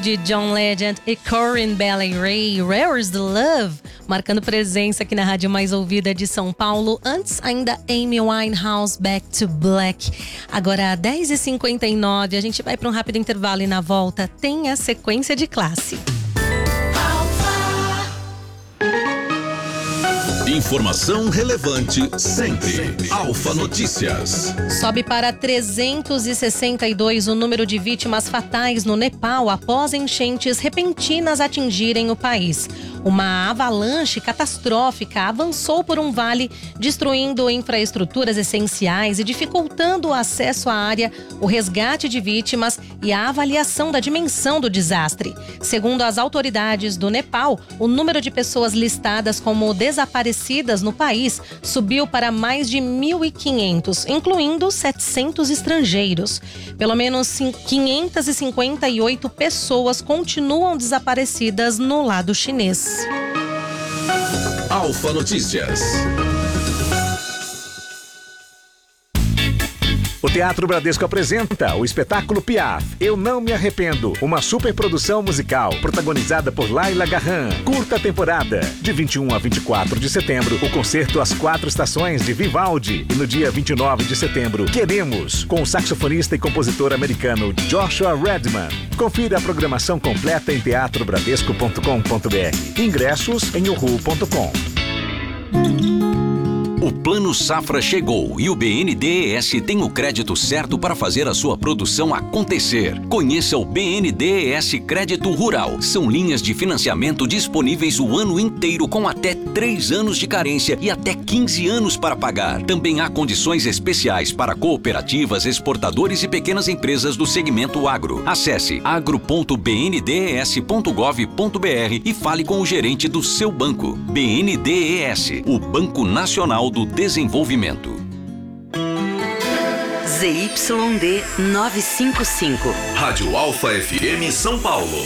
de John Legend e Corinne Bailey Rae, Where's the Love, marcando presença aqui na rádio mais ouvida de São Paulo. Antes, ainda Amy Winehouse, Back to Black. Agora, 10h59, a gente vai para um rápido intervalo e na volta tem a sequência de classe. Informação relevante sempre. Alfa Notícias. Sobe para 362 o número de vítimas fatais no Nepal após enchentes repentinas atingirem o país. Uma avalanche catastrófica avançou por um vale, destruindo infraestruturas essenciais e dificultando o acesso à área, o resgate de vítimas e a avaliação da dimensão do desastre. Segundo as autoridades do Nepal, o número de pessoas listadas como desaparecidas no país subiu para mais de 1.500, incluindo 700 estrangeiros. Pelo menos 558 pessoas continuam desaparecidas no lado chinês. Alfa Notícias. O Teatro Bradesco apresenta o espetáculo Piaf, Eu Não Me Arrependo, uma superprodução musical protagonizada por Laila Garran. Curta temporada, de 21 a 24 de setembro, o concerto As Quatro Estações de Vivaldi. E no dia 29 de setembro, Queremos, com o saxofonista e compositor americano Joshua Redman. Confira a programação completa em teatrobradesco.com.br. Ingressos em uhu.com. O Plano Safra chegou e o BNDES tem o crédito certo para fazer a sua produção acontecer. Conheça o BNDES Crédito Rural. São linhas de financiamento disponíveis o ano inteiro com até 3 anos de carência e até 15 anos para pagar. Também há condições especiais para cooperativas, exportadores e pequenas empresas do segmento agro. Acesse agro.bndes.gov.br e fale com o gerente do seu banco. BNDES, o Banco Nacional do Desenvolvimento. ZYD 955. Rádio Alfa FM São Paulo.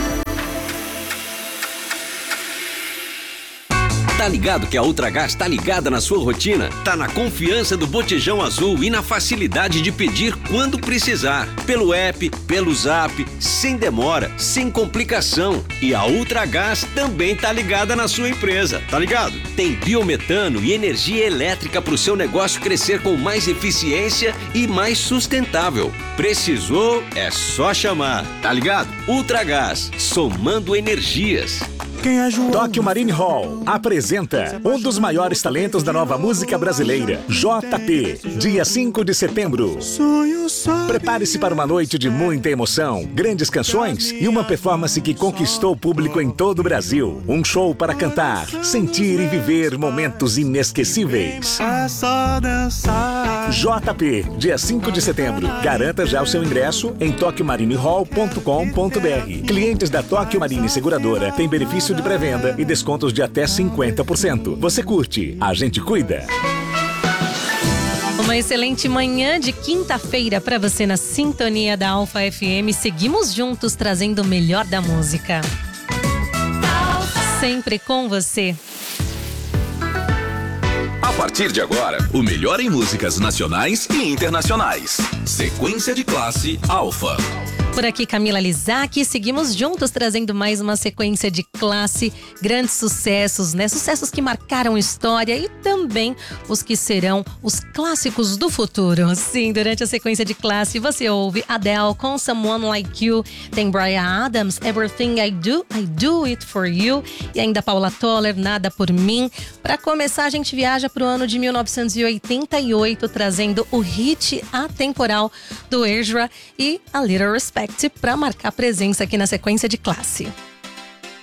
Tá ligado que a Ultragás tá ligada na sua rotina? Tá na confiança do botijão azul e na facilidade de pedir quando precisar. Pelo app, pelo zap, sem demora, sem complicação. E a Ultragás também tá ligada na sua empresa, tá ligado? Tem biometano e energia elétrica pro seu negócio crescer com mais eficiência e mais sustentável. Precisou? É só chamar, tá ligado? Ultragás, somando energias. Tóquio Marine Hall apresenta um dos maiores talentos da nova música brasileira, JP, dia 5 de setembro. Prepare-se para uma noite de muita emoção, grandes canções e uma performance que conquistou o público em todo o Brasil. Um show para cantar, sentir e viver momentos inesquecíveis. JP, dia 5 de setembro. Garanta já o seu ingresso em tokyomarinehall.com.br. Clientes da Tóquio Marine Seguradora têm benefício de pré-venda e descontos de até 50%. Você curte, a gente cuida. Uma excelente manhã de quinta-feira para você na sintonia da Alfa FM. Seguimos juntos trazendo o melhor da música. Sempre com você. A partir de agora, o melhor em músicas nacionais e internacionais. Sequência de classe Alfa. Por aqui, Camila Lizac, seguimos juntos trazendo mais uma sequência de classe, grandes sucessos, né? Sucessos que marcaram história e também os que serão os clássicos do futuro. Sim, durante a sequência de classe você ouve Adele com Someone Like You, tem Bryan Adams, Everything I Do It For You e ainda Paula Toller, Nada Por Mim. Para começar, a gente viaja para o ano de 1988, trazendo o hit atemporal do Ezra e A Little Respect para marcar presença aqui na sequência de classe.